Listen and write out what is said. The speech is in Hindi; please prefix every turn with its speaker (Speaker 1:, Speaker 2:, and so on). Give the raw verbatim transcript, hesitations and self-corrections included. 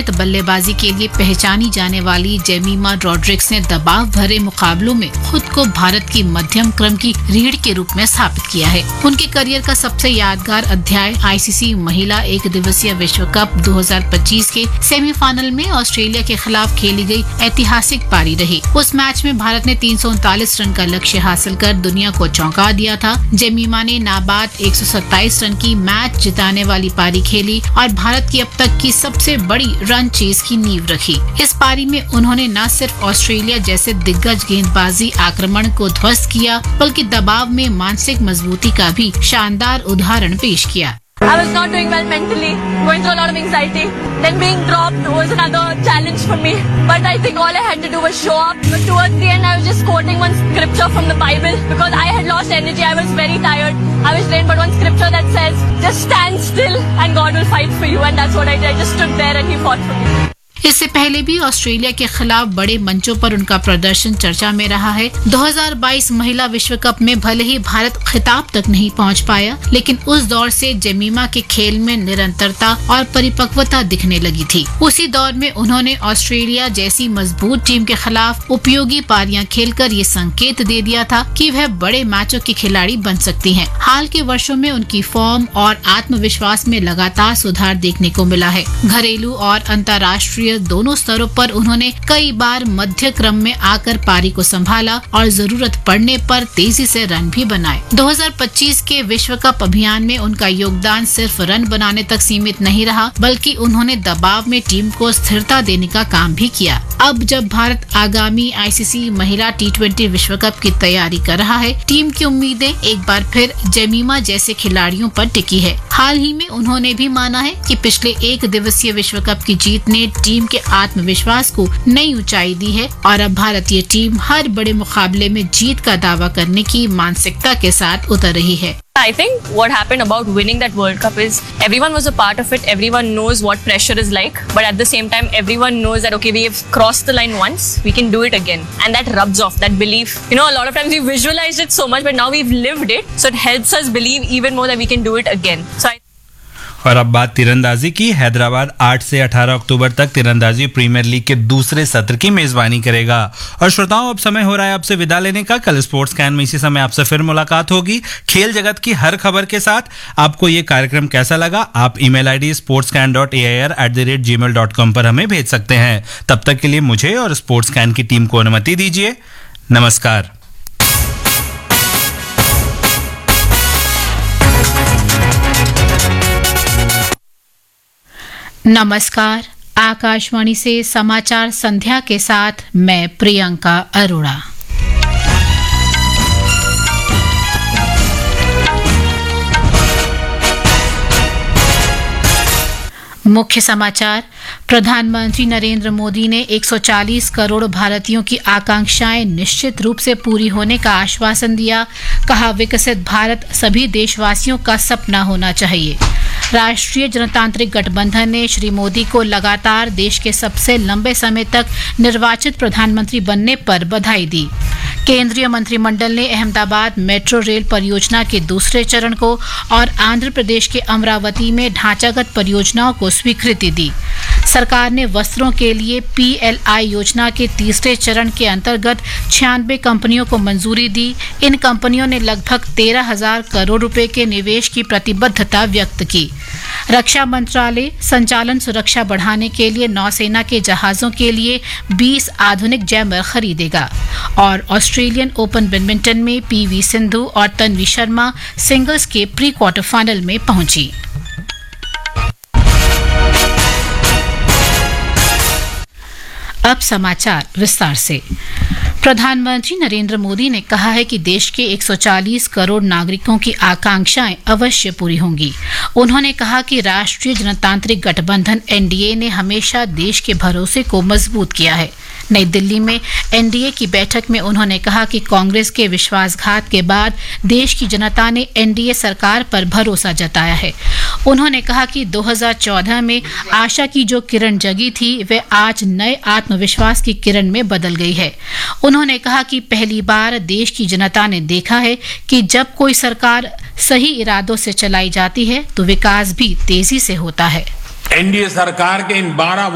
Speaker 1: व्यक्तिगत बल्लेबाजी के लिए पहचानी जाने वाली जेमिमा रॉड्रिक्स ने दबाव भरे मुकाबलों में खुद को भारत की मध्यम क्रम की रीढ़ के रूप में स्थापित किया है। उनके करियर का सबसे यादगार अध्याय आईसीसी महिला एक दिवसीय विश्व कप दो हज़ार पच्चीस के सेमीफाइनल में ऑस्ट्रेलिया के खिलाफ खेली गई ऐतिहासिक पारी रही। उस मैच में भारत ने तीन सौ उनतालीस रन का लक्ष्य हासिल कर दुनिया को चौंका दिया था। जेमिमा ने नाबाद एक सौ सत्ताईस रन की मैच जिताने वाली पारी खेली और भारत की अब तक की सबसे बड़ी रन चेज की नींव रखी। इस पारी में उन्होंने न सिर्फ ऑस्ट्रेलिया जैसे दिग्गज गेंदबाजी आक्रमण को ध्वस्त किया, बल्कि दबाव में मानसिक मजबूती का भी शानदार उदाहरण पेश किया।
Speaker 2: I was not doing well mentally, going through a lot of anxiety. Then being dropped was another challenge for me. But I think all I had to do was show up. But towards the end, I was just quoting one scripture from the Bible because I had lost energy. I was very tired. I was drained, but one scripture that says, just stand still and God will fight for you. And that's what I did. I just stood there and He fought for me.
Speaker 1: इससे पहले भी ऑस्ट्रेलिया के खिलाफ बड़े मंचों पर उनका प्रदर्शन चर्चा में रहा है। दो हज़ार बाईस महिला विश्व कप में भले ही भारत खिताब तक नहीं पहुंच पाया, लेकिन उस दौर से जेमिमा के खेल में निरंतरता और परिपक्वता दिखने लगी थी। उसी दौर में उन्होंने ऑस्ट्रेलिया जैसी मजबूत टीम के खिलाफ उपयोगी पारियां खेलकर ये संकेत दे दिया था कि वह बड़े मैचों की खिलाड़ी बन सकती हैं। हाल के वर्षों में उनकी फॉर्म और आत्मविश्वास में लगातार सुधार देखने को मिला है। घरेलू और अंतर्राष्ट्रीय दोनों स्तरों पर उन्होंने कई बार मध्य क्रम में आकर पारी को संभाला और जरूरत पड़ने पर तेजी से रन भी बनाए। दो हज़ार पच्चीस के विश्व कप अभियान में उनका योगदान सिर्फ रन बनाने तक सीमित नहीं रहा, बल्कि उन्होंने दबाव में टीम को स्थिरता देने का काम भी किया। अब जब भारत आगामी आईसीसी महिला टी ट्वेंटी विश्व कप की तैयारी कर रहा है, टीम की उम्मीदें एक बार फिर जेमिमा जैसे खिलाड़ियों पर टिकी है। हाल ही में उन्होंने भी माना है कि पिछले एक दिवसीय विश्व कप की जीत ने टीम के आत्मविश्वास को नई ऊंचाई दी है और अब भारतीय टीम हर बड़े मुकाबले में जीत का दावा करने की मानसिकता के साथ उतर रही है।
Speaker 2: I think what happened about winning that World Cup is everyone was a part of it. Everyone knows what pressure is like, but at the same time, everyone knows that okay, we have crossed the line once, we can do it again, and that rubs off. That belief, you know, a lot of times we visualized it so much, but now we've lived it, so it helps us believe even more that we can do it again. So. I
Speaker 3: और अब बात तीरंदाजी की। हैदराबाद आठ से अठारह अक्टूबर तक तीरंदाजी प्रीमियर लीग के दूसरे सत्र की मेजबानी करेगा। और श्रोताओं, अब समय हो रहा है आपसे विदा लेने का। कल स्पोर्ट्स कैन में इसी समय आपसे फिर मुलाकात होगी खेल जगत की हर खबर के साथ। आपको ये कार्यक्रम कैसा लगा, आप email ID sports can dot A I R at the rate ji mail dot com पर हमें भेज सकते हैं। तब तक के लिए मुझे और स्पोर्ट्स कैन की टीम को अनुमति दीजिए। नमस्कार।
Speaker 1: नमस्कार। आकाशवाणी से समाचार संध्या के साथ मैं प्रियंका अरोड़ा। मुख्य समाचार। प्रधानमंत्री नरेंद्र मोदी ने एक सौ चालीस करोड़ भारतीयों की आकांक्षाएं निश्चित रूप से पूरी होने का आश्वासन दिया। कहा, विकसित भारत सभी देशवासियों का सपना होना चाहिए। राष्ट्रीय जनतांत्रिक गठबंधन ने श्री मोदी को लगातार देश के सबसे लंबे समय तक निर्वाचित प्रधानमंत्री बनने पर बधाई दी। केंद्रीय मंत्रिमंडल ने अहमदाबाद मेट्रो रेल परियोजना के दूसरे चरण को और आंध्र प्रदेश के अमरावती में ढांचागत परियोजनाओं को स्वीकृति दी। सरकार ने वस्त्रों के लिए पीएलआई योजना के तीसरे चरण के अंतर्गत छियानवे कंपनियों को मंजूरी दी। इन कंपनियों ने लगभग तेरह हजार करोड़ रुपए के निवेश की प्रतिबद्धता व्यक्त की। रक्षा मंत्रालय संचालन सुरक्षा बढ़ाने के लिए नौसेना के जहाजों के लिए बीस आधुनिक जैमर खरीदेगा। और ऑस्ट्रेलियन ओपन बैडमिंटन में पीवी सिंधु और तन्वी शर्मा सिंगल्स के प्री क्वार्टर फाइनल में पहुंची। अब समाचार विस्तार से। प्रधानमंत्री नरेंद्र मोदी ने कहा है कि देश के एक सौ चालीस करोड़ नागरिकों की आकांक्षाएं अवश्य पूरी होंगी। उन्होंने कहा कि राष्ट्रीय जनतांत्रिक गठबंधन एनडीए ने हमेशा देश के भरोसे को मजबूत किया है। नई दिल्ली में एनडीए की बैठक में उन्होंने कहा कि कांग्रेस के विश्वासघात के बाद देश की जनता ने एनडीए सरकार पर भरोसा जताया है। उन्होंने कहा कि दो हज़ार चौदह में आशा की जो किरण जगी थी वह आज नए आत्मविश्वास की किरण में बदल गई है। उन्होंने कहा कि पहली बार देश की जनता ने देखा है कि जब कोई सरकार सही इरादों से चलाई जाती है तो विकास भी तेजी से होता है।
Speaker 4: एनडीए सरकार के इन बारह